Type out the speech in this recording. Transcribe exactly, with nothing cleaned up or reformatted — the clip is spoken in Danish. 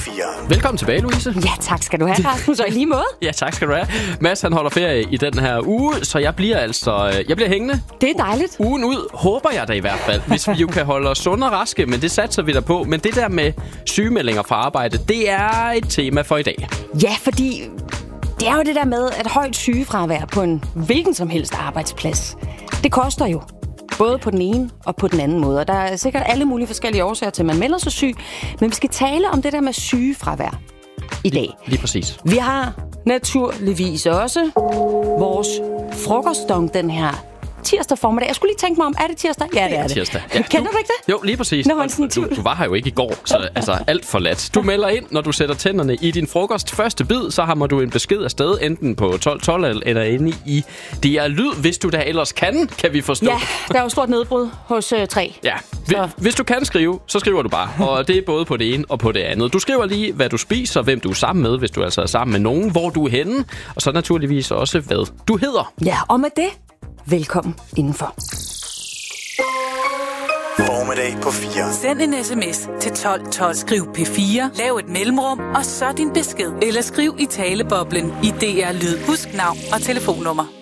Velkommen tilbage, Louise. Ja, tak skal du have, Rasmus. Så i lige måde. Ja, tak skal du have. Mads, han holder ferie i den her uge, så jeg bliver altså jeg bliver hængende. Det er dejligt. Ugen ud, håber jeg da i hvert fald, hvis vi jo kan holde os sunde og raske, men det satser vi der på. Men det der med sygemeldinger fra arbejde, det er et tema for i dag. Ja, fordi det er jo det der med, at højt sygefravær på en hvilken som helst arbejdsplads, det koster jo. Både på den ene og på den anden måde. Og der er sikkert alle mulige forskellige årsager til, at man melder sig syg. Men vi skal tale om det der med sygefravær i dag. Lige, lige præcis. Vi har naturligvis også vores frokostdong den her tirsdag formiddag. Jeg skulle lige tænke mig om, er det tirsdag? Ja, det er det. Tirsdag. Ja, Kender du, du ikke det? Jo, lige præcis. Nå, du, du var her jo ikke i går, så altså alt for let. Du melder ind, når du sætter tænderne i din frokost. Første bid, så hammer du en besked afsted, enten på tolv tolv eller inde i D R Lyd, hvis du da ellers kan, kan vi forstå. Ja, der er jo stort nedbrud hos uh, tre. Ja, så. Hvis du kan skrive, så skriver du bare. Og det er både på det ene og på det andet. Du skriver lige, hvad du spiser, hvem du er sammen med, hvis du altså er sammen med nogen, hvor du er henne, og så naturligvis også, hvad du hedder. Ja, og med det, velkommen indenfor. Formiddag på fire. Send en sms til tolv tolv. Skriv P fire, lav et mellemrum, og så din besked. Eller skriv i taleboblen i D R Lyd. Husk navn og telefonnummer.